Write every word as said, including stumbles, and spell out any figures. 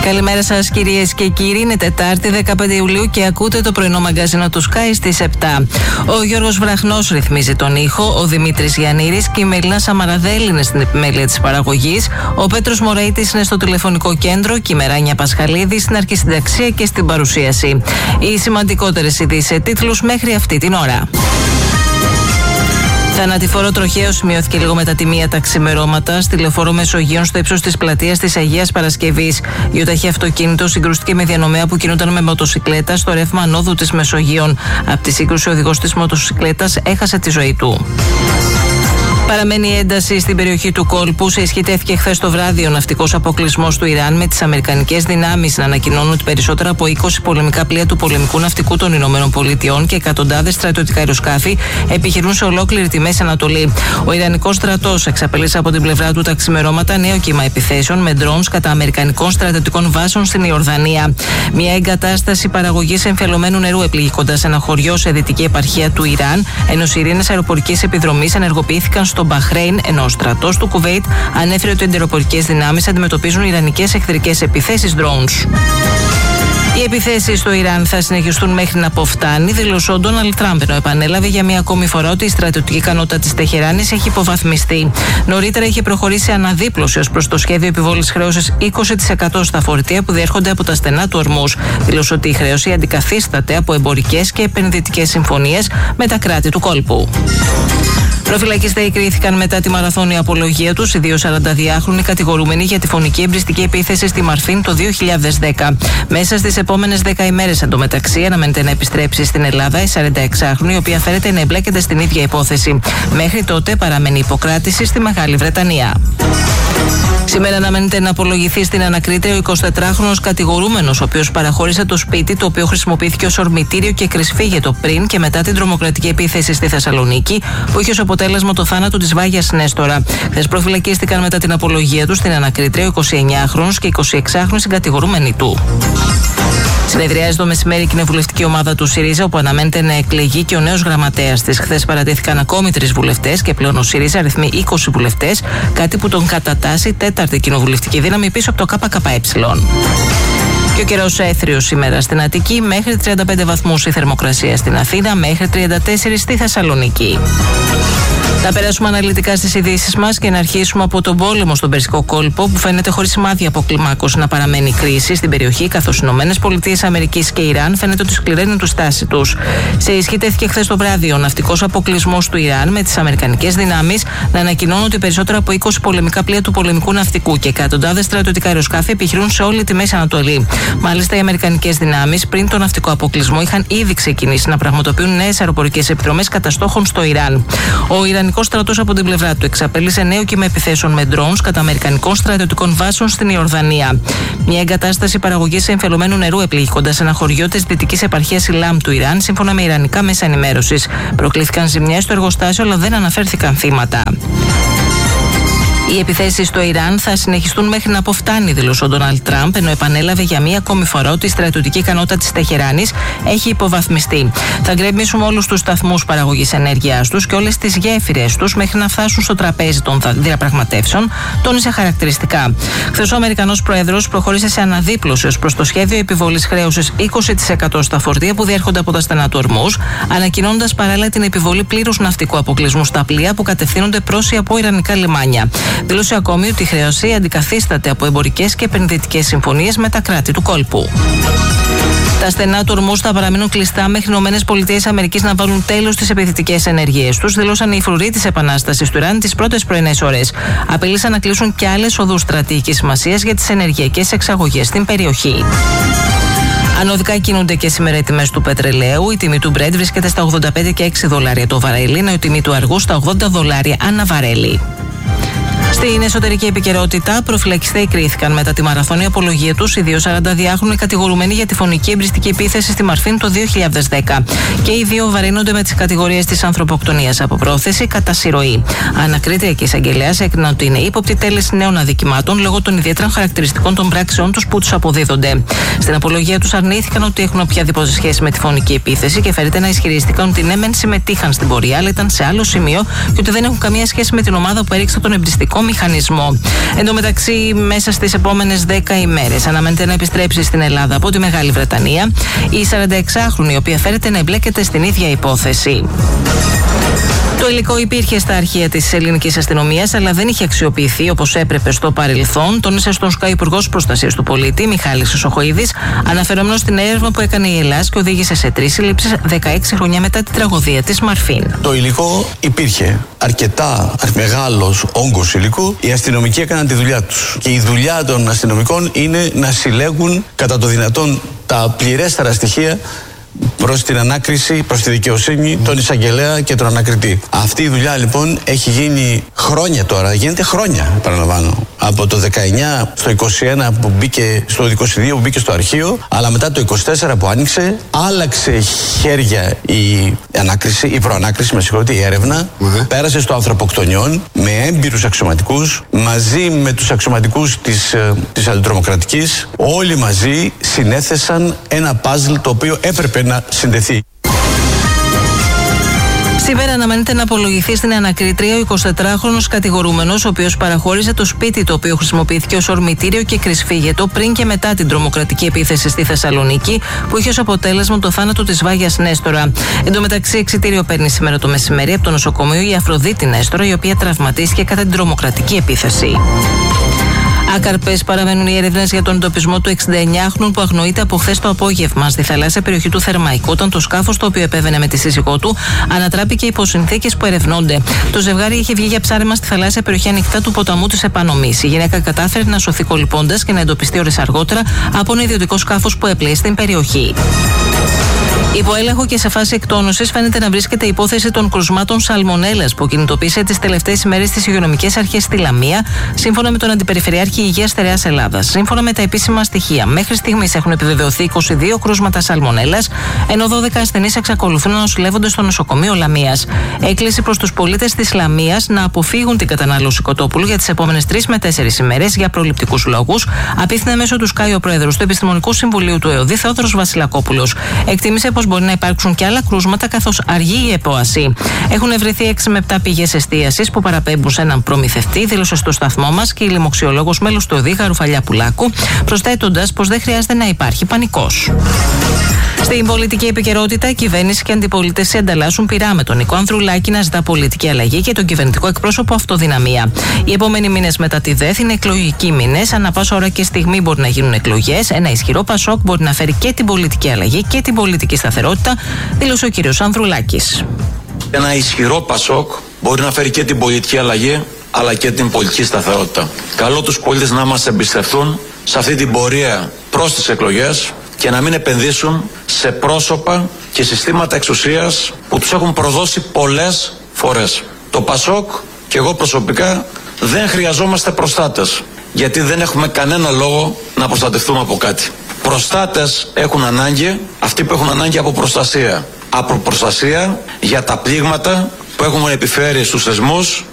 Καλημέρα σας κυρίες και κύριοι, είναι Τετάρτη δεκαπέντε Ιουλίου και ακούτε το πρωινό μαγκαζίνο του Sky στις επτά. Ο Γιώργος Βραχνός ρυθμίζει τον ήχο, ο Δημήτρης Γιαννήρης και η Μελίνα Σαμαραδέλη είναι στην επιμέλεια της παραγωγής, ο Πέτρος Μωραΐτης είναι στο τηλεφωνικό κέντρο και η Μεράνια Πασχαλίδη στην αρχισυνταξία και στην παρουσίαση. Οι σημαντικότερες ειδήσεις σε τίτλους μέχρι αυτή την ώρα. Θανατηφόρο τροχαίο σημειώθηκε λίγο μετά τη μία τα ξημερώματα στη λεωφόρο Μεσογείων στο ύψος της πλατείας της Αγίας Παρασκευής. Ιοταχή αυτοκίνητο συγκρούστηκε με διανομέα που κινούνταν με μοτοσικλέτα στο ρεύμα ανόδου της Μεσογείων. Από τη σύγκρουση ο οδηγός της μοτοσικλέτας έχασε τη ζωή του. Παραμένει η ένταση στην περιοχή του κόλπου. Σε ισχύ τέθηκε χθες το βράδυ ο ναυτικός αποκλεισμός του Ιράν, με τις αμερικανικές δυνάμεις να ανακοινώνουν ότι περισσότερα από είκοσι πολεμικά πλοία του πολεμικού ναυτικού των Ηνωμένων Πολιτειών και εκατοντάδες στρατιωτικά αεροσκάφη επιχειρούν σε ολόκληρη τη Μέση Ανατολή. Ο Ιρανικός στρατός εξαπέλυσε από την πλευρά του τα ξημερώματα νέο κύμα επιθέσεων με ντρόουνς κατά αμερικανικών στρατιωτικών βάσεων στην Ιορδανία. Μια εγκατάσταση παραγωγής εμφιαλωμένου νερού επλήγει κοντά σε ένα χωριό σε δυτική επαρχία του Ιράν, ενώ σιρήνες αεροπορικής επιδρομής ενεργοποιήθηκαν στο Μπαχρέιν, ενώ ο στρατός του Κουβέιτ ανέφερε ότι οι εντεροπορικές δυνάμεις αντιμετωπίζουν ιρανικές εχθρικές επιθέσεις drones. Οι επιθέσεις στο Ιράν θα συνεχιστούν μέχρι να αποφτάνει, δήλωσε ο Ντόναλντ Τραμπ, ενώ επανέλαβε για μία ακόμη φορά ότι η στρατιωτική ικανότητα της Τεχεράνης έχει υποβαθμιστεί. Νωρίτερα είχε προχωρήσει αναδίπλωση ως προς το σχέδιο επιβόλησης χρέωσης είκοσι τοις εκατό στα φορτία που διέρχονται από τα στενά του Ορμούζ. Δήλωσε ότι η χρέωση αντικαθίσταται από εμπορικές και επενδυτικές συμφωνίες με τα κράτη του κόλπου. Προφυλακιστέοι κρίθηκαν μετά τη μαραθώνια απολογία τους οι δύο σαρανταδυάχρονοι κατηγορούμενοι για τη φωνική εμπριστική επίθεση στη Μαρφίν το δύο χιλιάδες δέκα. Μέσα στις επόμενες δέκα ημέρες εντωμεταξύ αναμένεται να επιστρέψει στην Ελλάδα η σαρανταεξάχρονη, η οποία φέρεται να εμπλέκεται στην ίδια υπόθεση. Μέχρι τότε παραμένει υποκράτηση στη Μεγάλη Βρετανία. Σήμερα αναμένεται να απολογηθεί στην ανακρίτρια ο εικοσιτετράχρονος κατηγορούμενος, ο οποίος παραχώρησε το σπίτι το οποίο χρησιμοποιήθηκε ως ορμητήριο και κρυσφύγετο πριν και μετά την τρομοκρατική επίθεση στη Θεσσαλονίκη, που είχε ως αποτέλεσμα το θάνατο της Βάγιας Νέστορα. Χθες προφυλακίστηκαν μετά την απολογία του στην ανακρίτρια ο εικοσιεννιάχρονος και εικοσιεξάχρονοι συγκατηγορούμενοι του. Συνεδριάζει το μεσημέρι η κοινοβουλευτική ομάδα του ΣΥΡΙΖΑ, όπου αναμένεται να εκλεγεί και ο νέος γραμματέας της. Χθες παρατέθηκαν ακόμη τρεις βουλευτές και πλέον ο ΣΥΡΙΖΑ αριθμεί είκοσι βουλευτές, κάτι που τον κατατάσσει τέταρτη κοινοβουλευτική δύναμη πίσω από το ΚΚΕ. Και ο καιρός έθριος σήμερα στην Αττική, μέχρι τριάντα πέντε βαθμούς η θερμοκρασία στην Αθήνα, μέχρι τριάντα τέσσερα στη Θεσσαλονίκη. Θα περάσουμε αναλυτικά στις ειδήσεις μας και να αρχίσουμε από τον πόλεμο στον Περσικό κόλπο, που φαίνεται χωρίς σημάδια αποκλιμάκωση να παραμένει κρίση στην περιοχή, καθώς οι Ηνωμένες Πολιτείες Αμερικής και Ιράν φαίνεται ότι σκληραίνουν τη στάση τους. Σε ισχύ τέθηκε χθες το βράδυ ο ναυτικός αποκλεισμός του Ιράν, με τις αμερικανικές δυνάμεις να ανακοινώνουν ότι περισσότερα από είκοσι πολεμικά πλοία του πολεμικού ναυτικού και εκατοντάδες στρατιωτικά αεροσκάφη επιχειρούν σε όλη τη Μέση Ανατολή. Μάλιστα, οι αμερικανικές δυνάμεις πριν τον ναυτικό αποκλεισμό είχαν ήδη ξεκινήσει να πραγματοποιούν νέες αεροπορικές επιδρομές κατά στόχων στο Ιράν. Ο Ιρανικός στρατός από την πλευρά του εξαπέλυσε νέο κύμα επιθέσεων με ντρόουνς κατά αμερικανικών στρατιωτικών βάσεων στην Ιορδανία. Μια εγκατάσταση παραγωγής εμφιαλωμένου νερού επλήγει κοντά σε ένα χωριό της δυτικής επαρχίας Ιλάμ του Ιράν, σύμφωνα με ιρανικά μέσα ενημέρωσης. Προκλήθηκαν ζημιές στο εργοστάσιο, αλλά δεν αναφέρθηκαν θύματα. Οι επιθέσεις στο Ιράν θα συνεχιστούν μέχρι να αποφτάνει, δήλωσε ο Ντόναλντ Τραμπ, ενώ επανέλαβε για μία ακόμη φορά ότι η στρατιωτική ικανότητα της Τεχεράνης έχει υποβαθμιστεί. Θα γκρεμίσουμε όλους τους σταθμούς παραγωγής ενέργειάς τους και όλες τις γέφυρες τους μέχρι να φτάσουν στο τραπέζι των διαπραγματεύσεων, τόνισε χαρακτηριστικά. Χθες ο Αμερικανός Πρόεδρος προχώρησε σε αναδίπλωση ως προς το σχέδιο επιβολής χρέωσης είκοσι τοις εκατό στα φορτία που διέρχονται από τα στενά του Ορμούζ, ανακοινώνοντας παράλληλα την επιβολή πλήρους ναυτικού αποκλεισμού στα πλοία που κατευθύνονται προς ή από ιρανικά λιμάνια. Δήλωσε ακόμη ότι η χρέωση αντικαθίσταται από εμπορικές και επενδυτικές συμφωνίες με τα κράτη του κόλπου. Τα στενά του Ορμούζ θα παραμείνουν κλειστά μέχρι οι Ηνωμένες Πολιτείες Αμερικής να βάλουν τέλος στις επιθετικές ενέργειές τους, δήλωσαν οι φρουροί της επανάστασης του Ιράν τις πρώτες πρωινές ώρες. Απείλησαν να κλείσουν και άλλες οδούς στρατηγικής σημασίας για τις ενεργειακές εξαγωγές στην περιοχή. Ανωδικά κινούνται και σήμερα οι τιμές του πετρελαίου. Η τιμή του Brent βρίσκεται στα ογδόντα πέντε και έξι δολάρια το βαρέλι, ενώ η τιμή του αργού στα ογδόντα δολάρια ανά βαρέλι. Στην εσωτερική επικαιρότητα, προφυλακιστέοι κρίθηκαν μετά τη μαραθώνια απολογία τους οι δύο σαρανταδυάχρονοι κατηγορούμενοι για τη φωνική εμπριστική επίθεση στη Μαρφίν το δύο χιλιάδες δέκα. Και οι δύο βαρύνονται με τις κατηγορίες της ανθρωποκτονίας από πρόθεση κατά συρροή. Ανακρίτρια και εισαγγελέας έκριναν ότι είναι ύποπτοι τέλεση νέων αδικημάτων λόγω των ιδιαίτερων χαρακτηριστικών των πράξεών τους που τους αποδίδονται. Στην απολογία τους αρνήθηκαν ότι έχουν οποιαδήποτε σχέση με τη φωνική επίθεση και φέρεται να ισχυριστήκαν ότι ναι, μεν συμμετείχαν στην πορεία, αλλά ήταν σε άλλο σημείο και ότι δεν έχουν καμία σχέση με την ομάδα που έριξε τον εμπριστικό μηχανισμό. Εν τω μεταξύ, μέσα στις επόμενες δέκα ημέρες αναμένεται να επιστρέψει στην Ελλάδα από τη Μεγάλη Βρετανία η σαρανταεξάχρονη, η οποία φέρεται να εμπλέκεται στην ίδια υπόθεση. Το υλικό υπήρχε στα αρχεία της ελληνικής αστυνομίας, αλλά δεν είχε αξιοποιηθεί όπως έπρεπε στο παρελθόν, τόνισε στον ΣΚΑ Υπουργός Προστασίας του Πολίτη, Μιχάλης Χρυσοχοΐδης, αναφερόμενος στην έρευνα που έκανε η ΕΛΑΣ και οδήγησε σε τρεις συλλήψεις δεκαέξι χρόνια μετά την τραγωδία της Μαρφίν. Το υλικό υπήρχε. Αρκετά μεγάλος όγκος υλικού. Οι αστυνομικοί έκαναν τη δουλειά τους. Και η δουλειά των αστυνομικών είναι να συλλέγουν κατά το δυνατόν τα πληρέστερα στοιχεία προς την ανάκριση, προς τη δικαιοσύνη, τον εισαγγελέα και τον ανακριτή. Αυτή η δουλειά λοιπόν έχει γίνει χρόνια τώρα, γίνεται χρόνια, παραλαμβάνω. Από το δεκαεννιά στο είκοσι ένα που μπήκε, στο είκοσι δύο που μπήκε στο αρχείο, αλλά μετά το είκοσι τέσσερα που άνοιξε, άλλαξε χέρια η ανάκριση, η προανάκριση, με συγχωρείτε, η έρευνα, mm-hmm. πέρασε στο ανθρωποκτονιών με έμπειρους αξιωματικούς, μαζί με τους αξιωματικούς της, της αντιτρομοκρατικής, όλοι μαζί συνέθεσαν ένα παζλ το οποίο έπρεπε να συνδεθεί. Σήμερα αναμένεται να απολογηθεί στην ανακρίτρια ο εικοσιτετράχρονος κατηγορούμενος, ο οποίος παραχώρησε το σπίτι το οποίο χρησιμοποιήθηκε ως ορμητήριο και κρυσφύγετο πριν και μετά την τρομοκρατική επίθεση στη Θεσσαλονίκη, που είχε ως αποτέλεσμα το θάνατο της Βάγιας Νέστορα. Εν τω μεταξύ, εξιτήριο παίρνει σήμερα το μεσημέρι από το νοσοκομείο η Αφροδίτη Νέστορα, η οποία τραυματίστηκε κατά την τρομοκρατική επίθεση. Άκαρπες παραμένουν οι έρευνες για τον εντοπισμό του εξηνταεννιάχρονου που αγνοείται από χθες το απόγευμα στη θαλάσσια περιοχή του Θερμαϊκού, όταν το σκάφος το οποίο επέβαινε με τη σύζυγό του ανατράπηκε υπό συνθήκες που ερευνώνται. Το ζευγάρι είχε βγει για ψάρεμα στη θαλάσσια περιοχή ανοιχτά του ποταμού της Επανομής. Η γυναίκα κατάφερε να σωθεί κολυμπώντας και να εντοπιστεί ώρες αργότερα από ένα ιδιωτικό σκάφος που έπλεε στην περιοχή. Υπό έλεγχο και σε φάση εκτόνωσης φαίνεται να βρίσκεται η υπόθεση των κρουσμάτων σαλμονέλας που κινητοποίησε τις τελευταίες ημέρες τις υγειονομικές αρχές στη Λαμία, σύμφωνα με τον Αντιπεριφερειάρχη Υγείας Στερεάς Ελλάδας. Σύμφωνα με τα επίσημα στοιχεία, μέχρι στιγμής έχουν επιβεβαιωθεί είκοσι δύο κρούσματα σαλμονέλας, ενώ δώδεκα ασθενείς εξακολουθούν να νοσηλεύονται στο νοσοκομείο Λαμίας. Έκκληση προς τους πολίτες της Λαμίας να αποφύγουν την κατανάλωση κοτόπουλου για τις επόμενες τρεις με τέσσερις ημέρες για προληπτικούς λόγους, απίθυνε μέσω του ΣΚΑΙ ο πρόεδρος του Επιστημονικού Συμβουλίου του ΕΟΔΗ, Θεόδωρος Βασιλακόπουλος. Εκτίμησε πως μπορεί να υπάρξουν και άλλα κρούσματα, καθώς αργεί η επόαση. Έχουν ευρεθεί έξι με επτά πηγές εστίασης που παραπέμπουν σε έναν προμηθευτή, δήλωσε στο σταθμό μας και η λοιμοξιολόγος μέλος του ΕΟΔΗ, Γαρουφαλιά Πουλάκου, προσθέτοντας πως δεν χρειάζεται να υπάρχει πανικός. Στην πολιτική επικαιρότητα, η κυβέρνηση και η αντιπολίτευση ανταλλάσσουν πειρά με τον Νικό Ανδρουλάκη να ζητά πολιτική αλλαγή και τον κυβερνητικό εκπρόσωπο αυτοδυναμία. Οι επόμενοι μήνες μετά τη ΔΕΘ είναι εκλογικοί μήνες. Ανά πάσα ώρα και στιγμή μπορεί να γίνουν εκλογές. Ένα ισχυρό Πασόκ μπορεί να φέρει και την πολιτική αλλαγή και την πολιτική σταθερότητα, δήλωσε ο κ. Ανδρουλάκης. Ένα ισχυρό Πασόκ μπορεί να φέρει και την πολιτική αλλαγή, αλλά και την πολιτική σταθερότητα. Καλό τους πολίτες να μας εμπιστευτούν σε αυτή την πορεία προς τις εκλογές και να μην επενδύσουν σε πρόσωπα και συστήματα εξουσίας που τους έχουν προδώσει πολλές φορές. Το Πασόκ και εγώ προσωπικά δεν χρειαζόμαστε προστάτες, γιατί δεν έχουμε κανένα λόγο να προστατευτούμε από κάτι. Προστάτες έχουν ανάγκη αυτοί που έχουν ανάγκη από προστασία. Από προστασία για τα πλήγματα που έχουμε επιφέρει στους θεσμούς